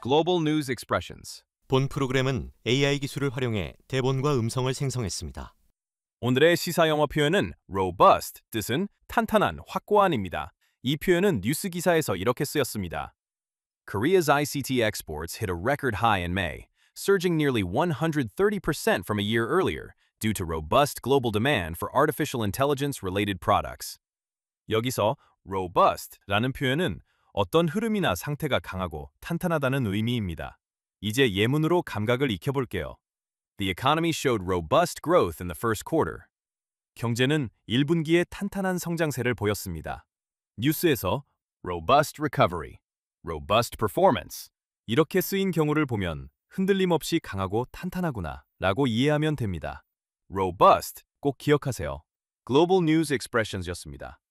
Global News Expressions. 본 프로그램은 AI 기술을 활용해 대본과 음성을 생성했습니다. 오늘의 시사 영어 표현은 robust, 뜻은 탄탄한, 확고한입니다. 이 표현은 뉴스 기사에서 이렇게 쓰였습니다. Korea's ICT exports hit a record high in May, surging nearly 130% from a year earlier due to robust global demand for artificial intelligence-related products. 여기서 robust라는 표현은 어떤 흐름이나 상태가 강하고 탄탄하다는 의미입니다. 이제 예문으로 감각을 익혀볼게요. The economy showed robust growth in the first quarter. 경제는 1분기에 탄탄한 성장세를 보였습니다. 뉴스에서 robust recovery, robust performance 이렇게 쓰인 경우를 보면 흔들림 없이 강하고 탄탄하구나 라고 이해하면 됩니다. robust 꼭 기억하세요. Global News Expressions였습니다.